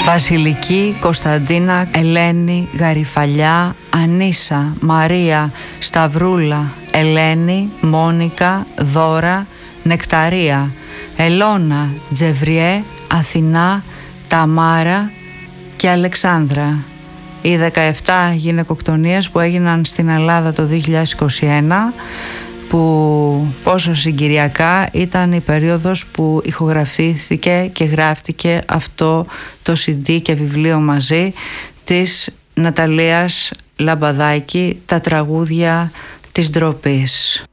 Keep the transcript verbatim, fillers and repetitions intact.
Βασιλική, Κωνσταντίνα, Ελένη, Γαριφαλιά, Ανίσα, Μαρία, Σταυρούλα, Ελένη, Μόνικα, Δώρα, Νεκταρία, Ελώνα, Τζευριέ, Αθηνά, Ταμάρα και Αλεξάνδρα. Οι δεκαεπτά γυναικοκτονίες που έγιναν στην Ελλάδα το δύο χιλιάδες είκοσι ένα, που πόσο συγκυριακά ήταν η περίοδος που ηχογραφήθηκε και γράφτηκε αυτό το σι ντι και βιβλίο μαζί της Ναταλίας Λαμπαδάκη, τα τραγούδια της ντροπής.